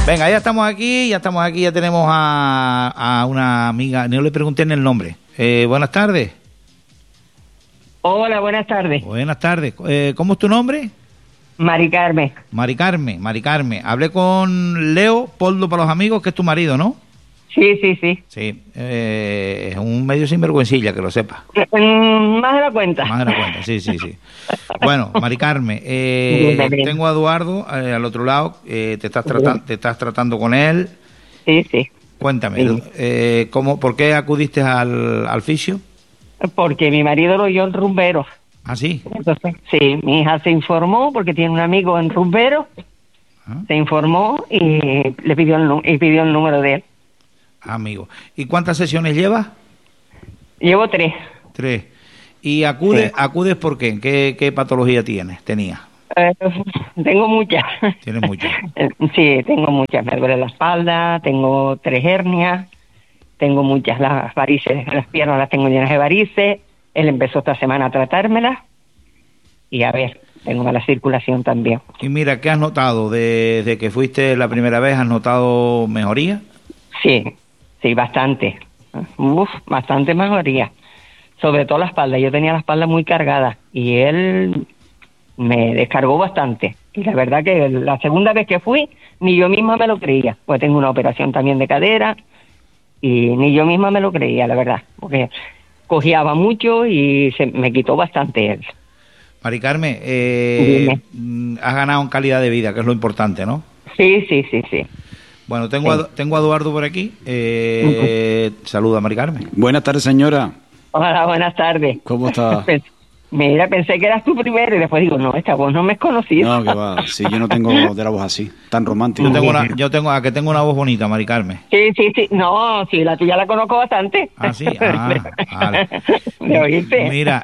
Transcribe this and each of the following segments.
Venga, ya estamos aquí, ya tenemos a una amiga, no le pregunté en el nombre. Buenas tardes. Hola, buenas tardes. Buenas tardes. ¿Cómo es tu nombre? Mari Carmen. Mari Carmen. Hablé con Leo Poldo para los amigos, que es tu marido, ¿no? Sí. Sí, es un medio sinvergüencilla, que lo sepa. Más de la cuenta. Más de la cuenta, sí. Bueno, Mari Carmen, tengo a Eduardo al otro lado, te estás tratando con él. Sí. Cuéntame, Sí. ¿por qué acudiste al fisio? Porque mi marido lo oyó en Rumberos. ¿Ah, sí? Entonces, sí, mi hija se informó porque tiene un amigo en Rumberos. Se informó y le pidió el número de él. Amigo. ¿Y cuántas sesiones llevas? Llevo 3. 3. ¿Y acudes por qué? ¿Qué patología tenía? Tengo muchas. ¿Tienes muchas? Sí, tengo muchas. Me duele la espalda, tengo 3 hernias, tengo muchas. Las varices, las piernas las tengo llenas de varices. Él empezó esta semana a tratármelas. Y a ver, tengo mala circulación también. Y mira, ¿qué has notado? Desde que fuiste la primera vez, ¿has notado mejoría? Sí, bastante. Bastante mejoría. Sobre todo la espalda. Yo tenía la espalda muy cargada y él me descargó bastante. Y la verdad que la segunda vez que fui, ni yo misma me lo creía. Pues tengo una operación también de cadera y ni yo misma me lo creía, la verdad. Porque cojeaba mucho y se me quitó bastante él. Mari Carmen, has ganado en calidad de vida, que es lo importante, ¿no? Sí. Bueno, tengo a Eduardo por aquí. Saluda, Mari Carmen. Buenas tardes, señora. Hola, buenas tardes. ¿Cómo está? Mira, pensé que eras tú primero y después digo, no, esta voz no me es conocida. No, que va. Sí, yo no tengo de la voz así, tan romántica. Yo tengo una voz bonita, Mari Carmen. Sí. No, sí, la tuya la conozco bastante. Ah, sí. Vale. ¿Me oíste? Mira,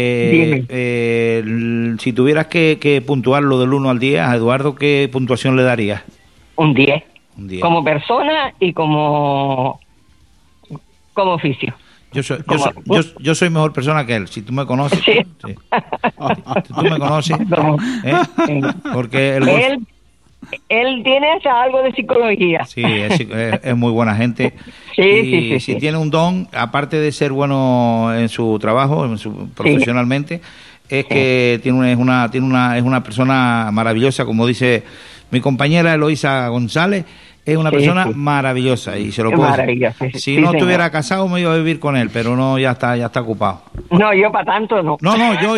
si tuvieras que puntuarlo del 1 al 10, a Eduardo, ¿qué puntuación le darías? Un 10. Un 10. Como persona y como oficio. Yo soy mejor persona que él, si tú me conoces. Sí. Si tú me conoces. Porque él tiene hasta algo de psicología. Sí, es muy buena gente. Sí. Si tiene un don, aparte de ser bueno en su trabajo, profesionalmente, es que es una persona maravillosa, como dice mi compañera Eloísa González. Es una persona maravillosa y se lo puedo decir. Si no estuviera casado me iba a vivir con él, pero no, ya está ocupado. No, yo para tanto no. No, yo.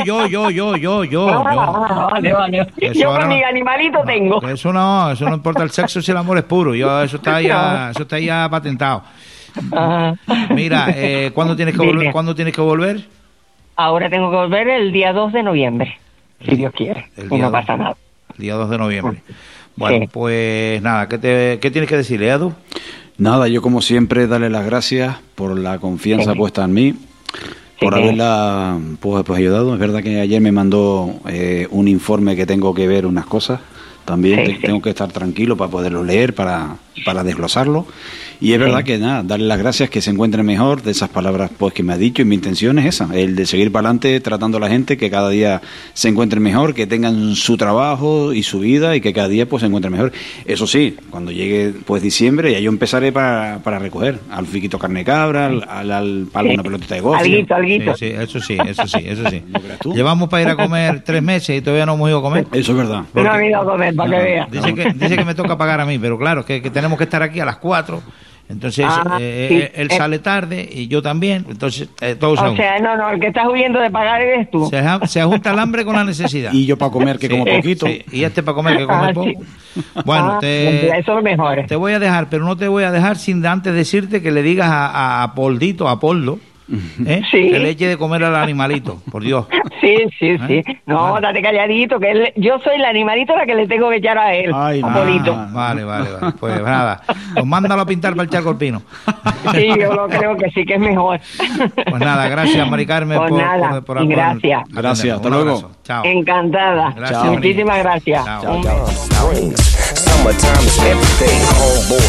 Vale. Yo con mi animalito tengo. Eso no importa el sexo si el amor es puro. Eso está ya patentado. Mira, ¿cuándo tienes que volver? Ahora tengo que volver el día 2 de noviembre, si Dios quiere. Y no pasa nada. El día 2 de noviembre. Bueno, pues nada, ¿qué tienes que decirle, Edu? Nada, yo como siempre darle las gracias por la confianza puesta en mí, por haberla pues ayudado. Es verdad que ayer me mandó un informe que tengo que ver unas cosas. También tengo que estar tranquilo para poderlo leer, para desglosarlo. Y es verdad que nada, darle las gracias, que se encuentre mejor, de esas palabras pues que me ha dicho, y mi intención es esa, el de seguir para adelante tratando a la gente, que cada día se encuentre mejor, que tengan su trabajo y su vida y que cada día pues se encuentre mejor. Eso sí, cuando llegue pues diciembre, ya yo empezaré para recoger al fiquito carne cabra, al una pelotita de golf. Alguito. Sí, eso sí. Llevamos para ir a comer 3 meses y todavía no hemos ido a comer. Eso es verdad. No he ido a comer, para que vea. Dice que me toca pagar a mí, pero claro, que tenemos que estar aquí a las 4. Entonces, él sale tarde y yo también. Entonces, todos o sea, no, el que estás huyendo de pagar eres tú. Se ajunta el hambre con la necesidad. Y yo para comer, que como poquito. Sí, y para comer, que come poco. Sí. Bueno, eso es lo mejor. Te voy a dejar, pero no te voy a dejar sin antes decirte que le digas a Apoldo, que le eche de comer al animalito, por Dios. Sí. No, vale. Date calladito, que yo soy el animalito la que le tengo que echar a él. Ay, Apolito. Vale. Pues nada, pues mándalo a pintar para el Charco Alpino. Sí, yo lo creo que sí que es mejor. Pues nada, gracias, Mari Carmen. Por gracias. Gracias, hasta luego. Chao. Encantada. Gracias, muchísimas gracias. Chao. Summertime is everything, homeboys.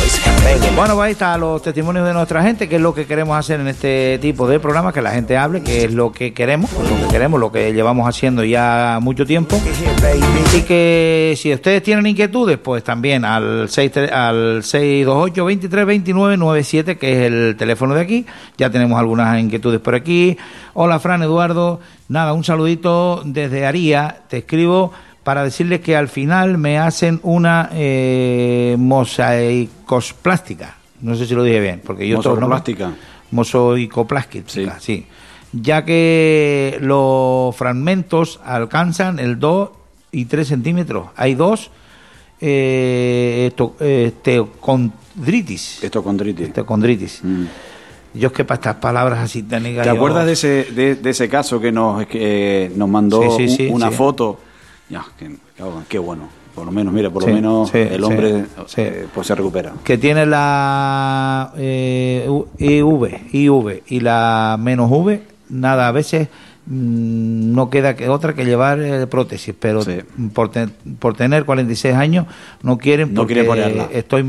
Bueno, pues ahí están los testimonios de nuestra gente, que es lo que queremos hacer en este tipo de programas, que la gente hable, que es lo que queremos, lo que llevamos haciendo ya mucho tiempo. Y que si ustedes tienen inquietudes, pues también al 628-2329-97, que es el teléfono de aquí. Ya tenemos algunas inquietudes por aquí. Hola, Fran, Eduardo. Nada, un saludito desde Aría. Te escribo para decirles que al final me hacen una mosaicoplástica. No sé si lo dije bien, porque yo mosaicoplástica, sí. Ya que los fragmentos alcanzan el 2 y 3 centímetros. Hay 2 estocondritis. Yo es que para estas palabras así técnicas... ¿Te acuerdas de ese caso que nos mandó una foto? Ya, qué bueno. Por lo menos, el hombre pues se recupera. Que tiene la IV y la menos V, nada, a veces no queda otra que llevar prótesis, pero por tener 46 años no quieren, porque estoy